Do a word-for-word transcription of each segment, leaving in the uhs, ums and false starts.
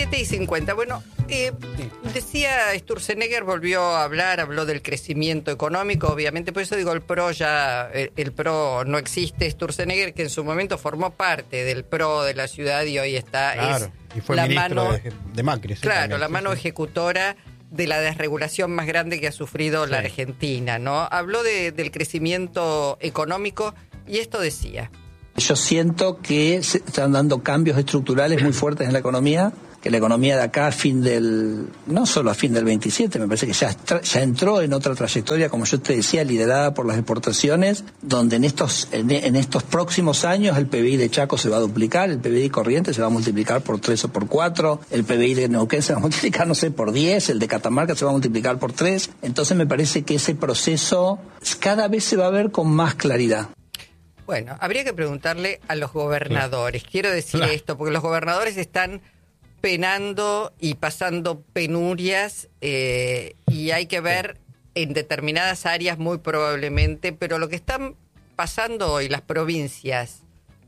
siete y cincuenta. Bueno, eh, sí. decía Sturzenegger, volvió a hablar, habló del crecimiento económico, obviamente, por eso digo, el PRO ya, el, el PRO no existe. Sturzenegger, que en su momento formó parte del PRO de la ciudad y hoy está, claro, es y fue la ministro mano, de, de Macri. Sí, claro, también, la sí, mano sí. ejecutora de la desregulación más grande que ha sufrido sí. la Argentina, ¿no? Habló de, del crecimiento económico y esto decía. Yo siento que se están dando cambios estructurales muy fuertes en la economía, que la economía de acá a fin del, no solo a fin del veintisiete, me parece que ya, ya entró en otra trayectoria, como yo te decía, liderada por las exportaciones, donde en estos, en, en estos próximos años el P B I de Chaco se va a duplicar, el P B I Corrientes se va a multiplicar por tres o por cuatro, el P B I de Neuquén se va a multiplicar, no sé, por diez, el de Catamarca se va a multiplicar por tres, entonces me parece que ese proceso cada vez se va a ver con más claridad. Bueno, habría que preguntarle a los gobernadores. Claro. Quiero decir claro. esto, porque los gobernadores están penando y pasando penurias eh, y hay que ver sí. en determinadas áreas muy probablemente, pero lo que están pasando hoy las provincias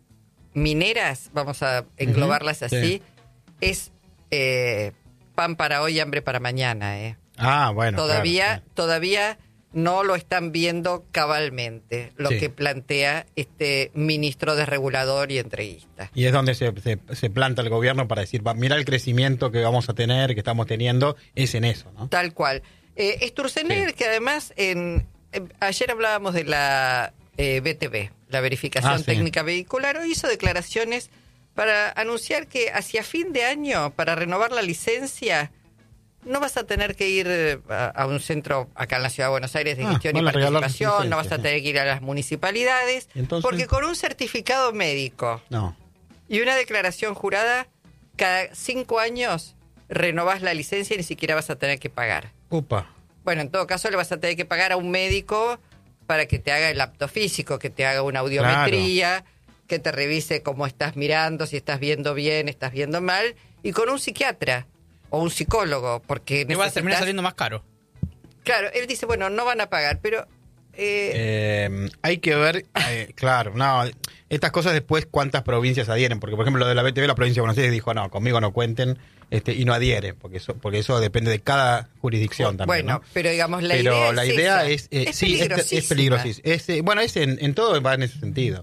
mineras, vamos a englobarlas uh-huh. así, sí. es eh, pan para hoy, hambre para mañana. Eh. Ah, bueno. Todavía, claro, sí. todavía... no lo están viendo cabalmente, lo sí. que plantea este ministro desregulador y entreguista. Y es donde se, se, se planta el gobierno para decir, mira el crecimiento que vamos a tener, que estamos teniendo, es en eso, ¿no? Tal cual. Eh, Sturzenegger, sí. que además, en, en ayer hablábamos de la eh, B T V, la verificación ah, sí. técnica vehicular, hoy hizo declaraciones para anunciar que hacia fin de año, para renovar la licencia, no vas a tener que ir a, a un centro acá en la Ciudad de Buenos Aires de ah, gestión y participación, no vas a tener que ir a las municipalidades, ¿entonces? Porque con un certificado médico no. y una declaración jurada, cada cinco años renovás la licencia y ni siquiera vas a tener que pagar. Upa. Bueno, en todo caso le vas a tener que pagar a un médico para que te haga el apto físico, que te haga una audiometría, claro. que te revise cómo estás mirando, si estás viendo bien, estás viendo mal, y con un psiquiatra. O un psicólogo, porque necesitas... va a terminar saliendo más caro. Claro, él dice, bueno, no van a pagar, pero... Eh... Eh, hay que ver, eh, claro, no, estas cosas después cuántas provincias adhieren, porque por ejemplo lo de la B T V, la provincia de Buenos Aires dijo, no, conmigo no cuenten, este, y no adhieren, porque eso, porque eso depende de cada jurisdicción también. Bueno, ¿no? pero digamos, la pero idea la es idea esa. es, eh, es sí, es, es peligrosísima. Es, eh, bueno, es en, en todo va en ese sentido,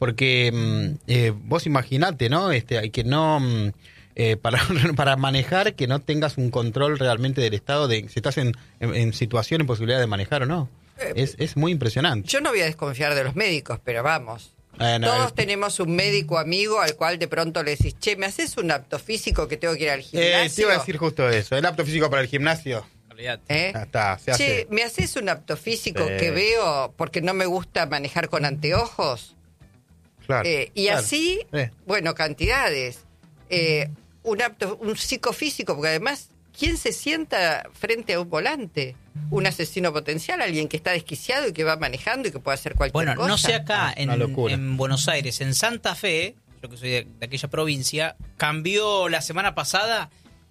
porque eh, vos imaginate, ¿no? Este, hay que no... Eh, para, para manejar que no tengas un control realmente del Estado de si estás en, en, en situación, en posibilidad de manejar o no. Eh, es, es muy impresionante. Yo no voy a desconfiar de los médicos, pero vamos. Eh, no, Todos es... tenemos un médico amigo al cual de pronto le decís, che, ¿me haces un apto físico que tengo que ir al gimnasio? Eh, te iba a decir justo eso, el apto físico para el gimnasio. ¿Eh? Ya está, se che, hace. ¿me haces un apto físico eh... que veo porque no me gusta manejar con anteojos? Claro. Eh, y claro. así, eh. bueno, cantidades. Eh, un apto, un psicofísico, porque además, ¿quién se sienta frente a un volante? Un asesino potencial, alguien que está desquiciado y que va manejando y que puede hacer cualquier bueno, cosa. Bueno, no sé acá en, locura. en Buenos Aires, en Santa Fe, yo que soy de, de aquella provincia, cambió la semana pasada,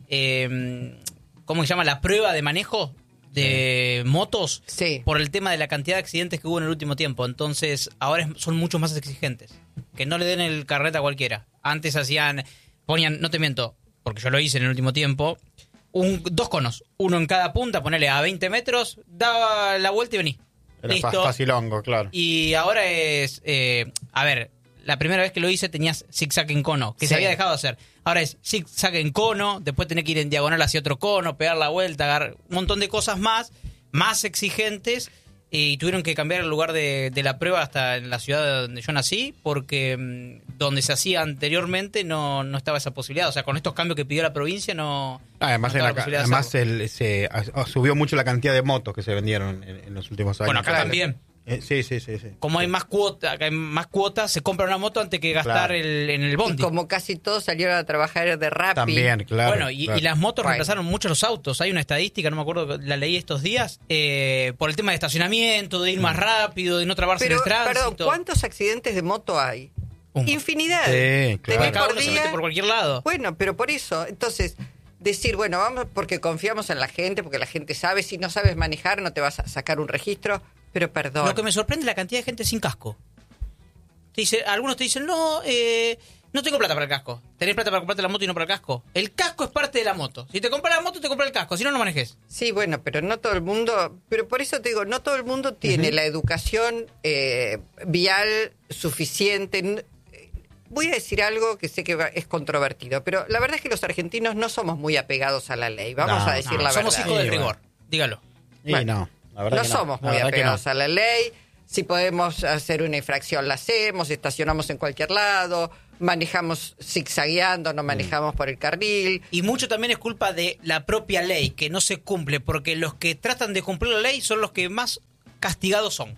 eh, ¿cómo se llama? La prueba de manejo de sí. motos sí. por el tema de la cantidad de accidentes que hubo en el último tiempo. Entonces, ahora es, son mucho más exigentes. Que no le den el carnet a cualquiera. Antes hacían... Ponían, no te miento, porque yo lo hice en el último tiempo, un, dos conos, uno en cada punta, ponele a veinte metros, daba la vuelta y vení. Era listo. Facilongo, claro. Y ahora es, eh, a ver, la primera vez que lo hice tenías zigzag en cono, que sí. se había dejado de hacer. Ahora es zigzag en cono, después tenés que ir en diagonal hacia otro cono, pegar la vuelta, agarrar un montón de cosas más, más exigentes. Y tuvieron que cambiar el lugar de, de la prueba hasta en la ciudad donde yo nací, porque mmm, donde se hacía anteriormente no, no estaba esa posibilidad. O sea, con estos cambios que pidió la provincia no... Además, no en la, además el, se a, subió mucho la cantidad de motos que se vendieron en, en los últimos años. Bueno, acá claro. también. Eh, sí, sí, sí, sí. Como hay más cuotas, hay más cuotas, se compra una moto antes que gastar claro. el, en el bondi. Y como casi todos salieron a trabajar de Rappi. También, claro. Bueno, y, claro. y las motos right. reemplazaron mucho los autos. Hay una estadística, no me acuerdo, la leí estos días, eh, por el tema de estacionamiento, de ir más rápido, de no trabarse Pero, en el tránsito. Perdón, ¿cuántos accidentes de moto hay? Un Infinidad. Sí, claro. Cada uno se mete por cualquier lado. Bueno, pero por eso, entonces... Decir, bueno, vamos porque confiamos en la gente, porque la gente sabe, si no sabes manejar no te vas a sacar un registro, pero perdón. Lo que me sorprende es la cantidad de gente sin casco. Te dice, algunos te dicen, no, eh, No tengo plata para el casco. ¿Tenés plata para comprarte la moto y no para el casco? El casco es parte de la moto. Si te compras la moto, te compras el casco. Si no, no manejes. Sí, bueno, pero no todo el mundo... Pero por eso te digo, no todo el mundo tiene uh-huh. la educación eh, vial suficiente. Voy a decir algo que sé que va, es controvertido, pero la verdad es que los argentinos no somos muy apegados a la ley. Vamos no, a decir no, la somos verdad. Somos hijos del rigor. Dígalo. Sí, bueno, no. La verdad no que somos no. muy La apegados no. a la ley. Si podemos hacer una infracción, la hacemos. Estacionamos en cualquier lado. Manejamos zigzagueando, no manejamos mm. por el carril. Y mucho también es culpa de la propia ley, que no se cumple, porque los que tratan de cumplir la ley son los que más castigados son.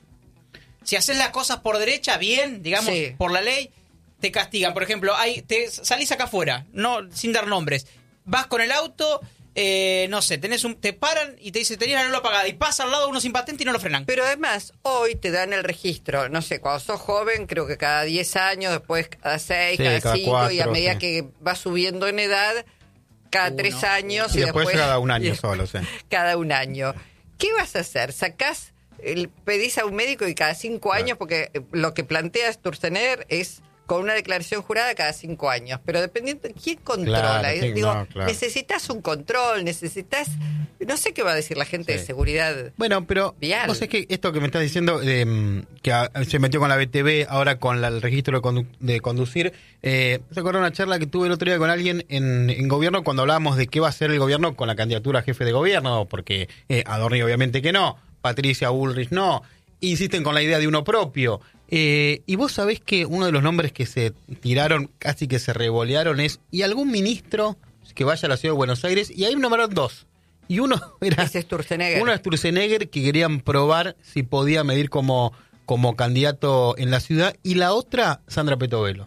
Si haces las cosas por derecha, bien, digamos, sí. por la ley, te castigan. Por ejemplo, hay, te salís acá afuera, no, sin dar nombres. Vas con el auto, eh, no sé, tenés un, te paran y te dicen, tenías la luz apagada, y pasa al lado uno sin patente y no lo frenan. Pero además, hoy te dan el registro, no sé, cuando sos joven, creo que cada diez años, después cada seis, sí, cada cinco, y a medida sí. que vas subiendo en edad, cada uno, tres años. Y, y después, después cada un año solo, sí. Cada un año. ¿Qué vas a hacer? ¿Sacás, el, pedís a un médico y cada cinco claro. años? Porque lo que plantea Sturzenegger es con una declaración jurada cada cinco años. Pero dependiendo, ¿quién controla? Claro, sí, Digo, no, claro. necesitas un control, necesitas... No sé qué va a decir la gente sí. de seguridad. Bueno, pero vial. Vos es que esto que me estás diciendo, eh, que a, se metió con la B T V, ahora con la, el registro de, condu- de conducir, eh, ¿se acuerdan una charla que tuve el otro día con alguien en, en gobierno cuando hablábamos de qué va a hacer el gobierno con la candidatura a jefe de gobierno? Porque eh, Adorni obviamente que no, Patricia Bullrich no, insisten con la idea de uno propio. Eh, y vos sabés que uno de los nombres que se tiraron, casi que se revolearon, es ¿y algún ministro que vaya a la ciudad de Buenos Aires? Y ahí nombraron dos. Y uno era Ese es Sturzenegger. Uno es Sturzenegger, que querían probar si podía medir como, como candidato en la ciudad. Y la otra, Sandra Petovelo.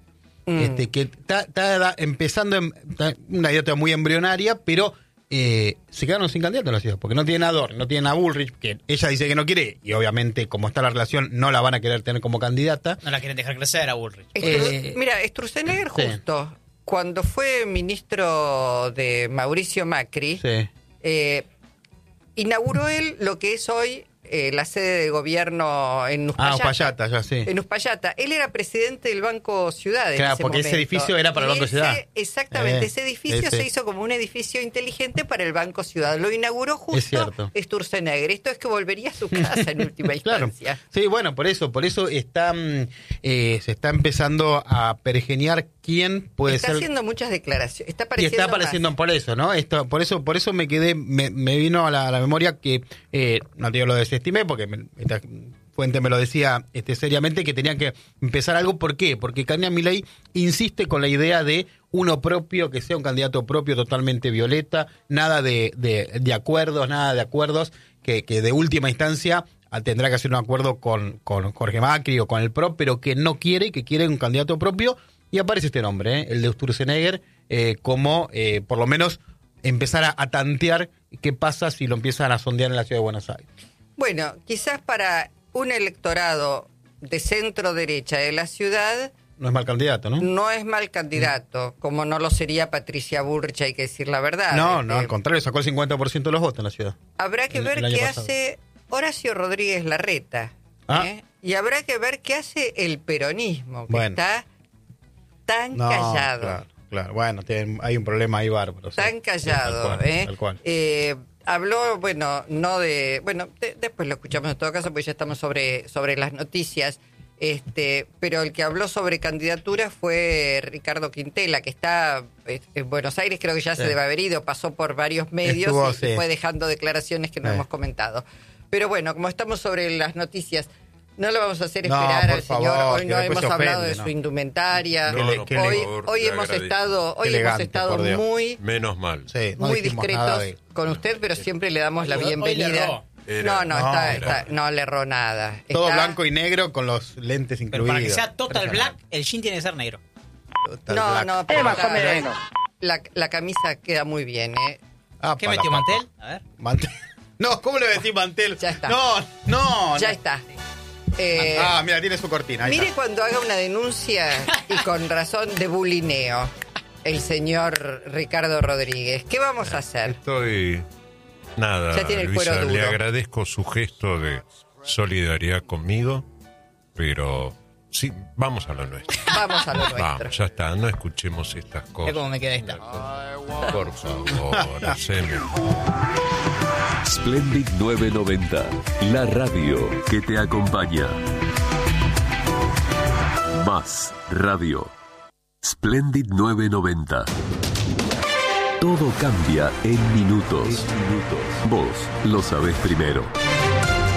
Mm. Este, que está empezando, en, ta, una idiota muy embrionaria, pero eh, se quedaron sin candidato en la ciudad. Porque no tienen a Adorni, no tienen a Bullrich, que ella dice que no quiere. Y obviamente, como está la relación, no la van a querer tener como candidata. No la quieren dejar crecer a Bullrich. Eh, Mira, Sturzenegger justo, sí. cuando fue ministro de Mauricio Macri... Sí. Eh, inauguró él lo que es hoy eh, la sede de gobierno en Uspallata. Ah, Uspallata, ya sí. En Uspallata. Él era presidente del Banco Ciudad. Claro, ese porque momento. ese edificio era para el Banco ese, Ciudad. Exactamente, eh, ese edificio ese. se hizo como un edificio inteligente para el Banco Ciudad. Lo inauguró justo Sturzenegger. Esto es que volvería a su casa en última instancia. Claro. Sí, bueno, por eso, por eso está, eh, se está empezando a pergeniar quién puede está ser. Está haciendo muchas declaraciones. Está y está apareciendo más. por eso, ¿no? Esto, por eso, por eso me quedé, me, me vino a la, a la memoria que eh, no te digo lo desestimé porque me, esta fuente me lo decía este, seriamente que tenían que empezar algo. ¿Por qué? Porque Karina Milei insiste con la idea de uno propio, que sea un candidato propio totalmente violeta, nada de, de, de acuerdos, nada de acuerdos, que, que de última instancia tendrá que hacer un acuerdo con, con Jorge Macri o con el P R O, pero que no quiere, que quiere un candidato propio. Y aparece este nombre, ¿eh? el de Sturzenegger, eh, como eh, por lo menos empezar a, a tantear qué pasa si lo empiezan a sondear en la ciudad de Buenos Aires. Bueno, quizás para un electorado de centro-derecha de la ciudad... No es mal candidato, ¿no? No es mal candidato, mm. como no lo sería Patricia Bullrich, hay que decir la verdad. No, este, no, al contrario, sacó el cincuenta por ciento de los votos en la ciudad. Habrá que el, ver el qué pasado. hace Horacio Rodríguez Larreta. Ah. ¿eh? Y habrá que ver qué hace el peronismo, que bueno. está tan no, callado. Claro, claro. Bueno, tiene, hay un problema ahí bárbaro. Tan sí. callado, sí, tal cual, ¿eh? Tal cual. Eh, habló, bueno, no de... Bueno, de, después lo escuchamos en todo caso, porque ya estamos sobre, sobre las noticias. Este, pero el que habló sobre candidaturas fue Ricardo Quintela, que está en Buenos Aires, creo que ya sí. se debe haber ido, pasó por varios medios Estuvo, y sí. fue dejando declaraciones que no sí. hemos comentado. Pero bueno, como estamos sobre las noticias, no lo vamos a hacer esperar no, al favor, señor. Hoy no hemos ofende, hablado de no. su indumentaria. No, no, hoy favor, hoy hemos estado, hoy hemos estado muy, menos mal. Sí, no muy discretos de... con usted, pero siempre le damos la hoy, bienvenida. Hoy Era, no, no, no, está, era. está, no le erró nada. Todo está, blanco y negro con los lentes incluidos. Pero para que sea total black, el jean tiene que ser negro. Total no, black. no, pero la, la, la camisa queda muy bien, ¿eh? Ah, ¿Qué metió, papa. mantel? A ver. Mantel. No, ¿cómo le voy a decir mantel? Ya está. No, no. Ya no. está. Eh, ah, mira, tiene su cortina. Ahí mire está. cuando haga una denuncia y con razón de bulineo el señor Ricardo Rodríguez. ¿Qué vamos a hacer? Estoy... Nada, ya tiene el Luisa, cuero le duro. agradezco su gesto de solidaridad conmigo, pero Sí, vamos a lo nuestro. Vamos a lo nuestro. Vamos, ya está, no escuchemos estas Es cosas. como me queda esta. Por favor, haceme. Splendid novecientos noventa, la radio que te acompaña. Más radio. Splendid novecientos noventa. Todo cambia en minutos. Vos lo sabés primero.